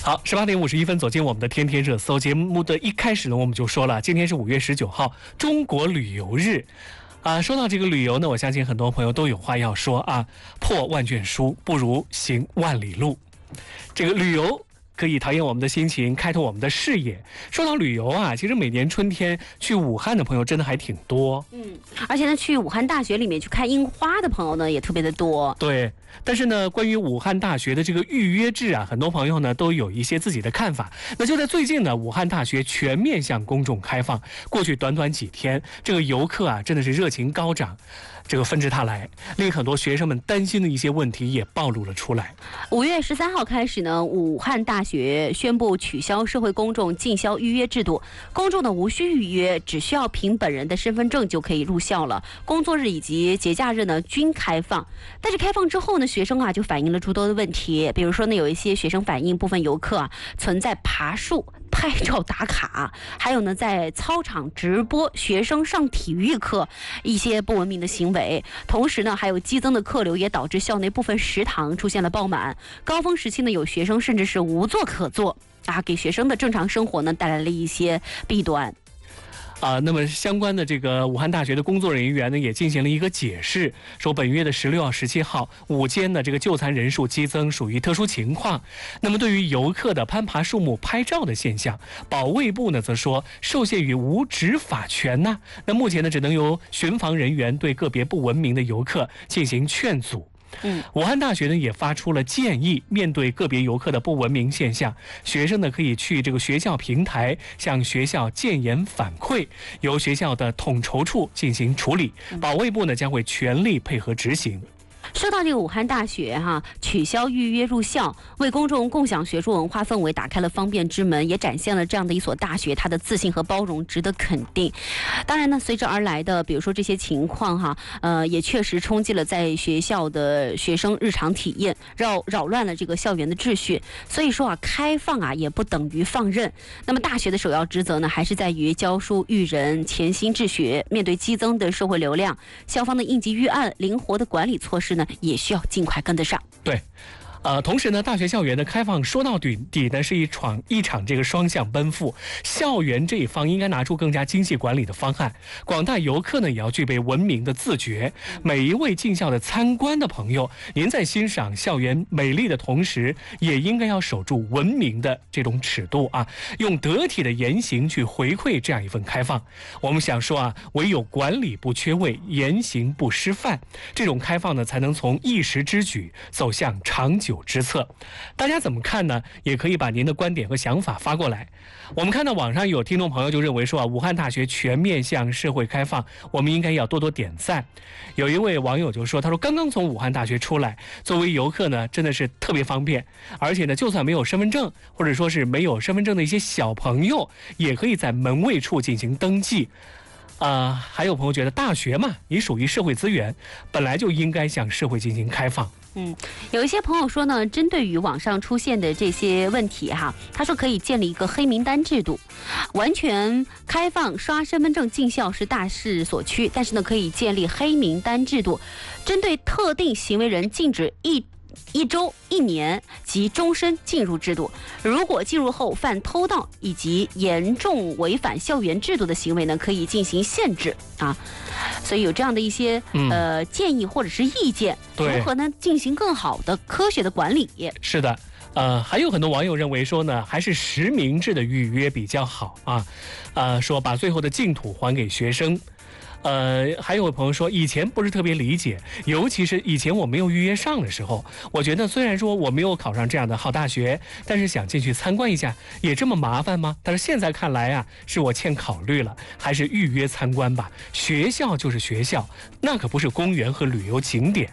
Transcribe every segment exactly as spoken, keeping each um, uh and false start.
好，十八点五十一分，走进我们的天天热搜节目的一开始呢，我们就说了，今天是五月十九号，中国旅游日。啊，说到这个旅游呢，我相信很多朋友都有话要说啊。破万卷书，不如行万里路。这个旅游可以陶冶我们的心情，开拓我们的视野。说到旅游啊，其实每年春天去武汉的朋友真的还挺多。 嗯，而且呢，去武汉大学里面去看樱花的朋友呢，也特别的多。 对，但是呢，关于武汉大学的这个预约制啊，很多朋友呢都有一些自己的看法。那就在最近呢，武汉大学全面向公众开放，过去短短几天，这个游客啊真的是热情高涨。这个纷至沓来，令很多学生们担心的一些问题也暴露了出来。 五月十三号开始呢，武汉大学宣布取消社会公众进校预约制度，公众呢无需预约，只需要凭本人的身份证就可以入校了。工作日以及节假日呢均开放。但是开放之后呢，学生啊就反映了诸多的问题，比如说呢，有一些学生反映部分游客啊存在爬树、拍照打卡，还有呢在操场直播学生上体育课一些不文明的行为。同时呢，还有激增的客流也导致校内部分食堂出现了爆满，高峰时期呢，有学生甚至是无座可坐啊，给学生的正常生活呢带来了一些弊端。 啊，那么相关的这个武汉大学的工作人员呢，也进行了一个解释，说本月的十六号、十七号午间的这个就餐人数激增属于特殊情况。那么对于游客的攀爬树木、拍照的现象，保卫部呢则说受限于无执法权呢，那目前呢只能由巡防人员对个别不文明的游客进行劝阻。 嗯， 武汉大学呢也发出了建议，面对个别游客的不文明现象，学生呢可以去这个学校平台向学校建言反馈，由学校的统筹处进行处理，保卫部呢将会全力配合执行。 说到这个武汉大学哈，取消预约入校，为公众共享学术文化氛围打开了方便之门，也展现了这样的一所大学它的自信和包容，值得肯定。当然呢，随之而来的，比如说这些情况哈，呃，也确实冲击了在学校的学生日常体验，扰扰乱了这个校园的秩序。所以说啊，开放啊也不等于放任。那么大学的首要职责呢，还是在于教书育人，潜心治学。面对激增的社会流量，校方的应急预案、灵活的管理措施呢，也需要尽快跟得上。 对。呃，同时呢，大学校园的开放说到底底呢是一场一场这个双向奔赴，校园这一方应该拿出更加精细管理的方案，广大游客呢也要具备文明的自觉。每一位进校的参观的朋友，您在欣赏校园美丽的同时，也应该要守住文明的这种尺度啊，用得体的言行去回馈这样一份开放。我们想说啊，唯有管理不缺位，言行不失范，这种开放呢才能从一时之举走向长久之策。大家怎么看呢？也可以把您的观点和想法发过来。我们看到网上有听众朋友就认为说啊，武汉大学全面向社会开放，我们应该要多多点赞。有一位网友就说，他说刚刚从武汉大学出来，作为游客呢真的是特别方便，而且呢就算没有身份证，或者说是没有身份证的一些小朋友，也可以在门卫处进行登记。啊、呃，还有朋友觉得大学嘛，你属于社会资源，本来就应该向社会进行开放。 嗯，有一些朋友说呢，针对于网上出现的这些问题哈，他说可以建立一个黑名单制度，完全开放刷身份证进校是大势所趋，但是呢，可以建立黑名单制度，针对特定行为人禁止一。一周、一年及终身进入制度。如果进入后犯偷盗以及严重违反校园制度的行为呢，可以进行限制啊。所以有这样的一些、嗯、呃建议或者是意见，如何呢进行更好的科学的管理？ 是的。呃，还有很多网友认为说呢，还是实名制的预约比较好啊。呃，说把最后的净土还给学生。呃，还有朋友说，以前不是特别理解，尤其是以前我没有预约上的时候，我觉得虽然说我没有考上这样的好大学，但是想进去参观一下，也这么麻烦吗？但是现在看来啊，是我欠考虑了，还是预约参观吧。学校就是学校，那可不是公园和旅游景点。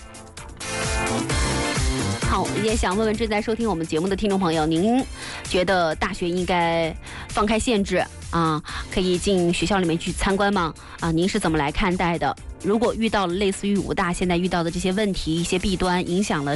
好，也想问问正在收听我们节目的听众朋友，您觉得大学应该放开限制啊，可以进学校里面去参观吗？啊，您是怎么来看待的？如果遇到了类似于武大现在遇到的这些问题、一些弊端，影响了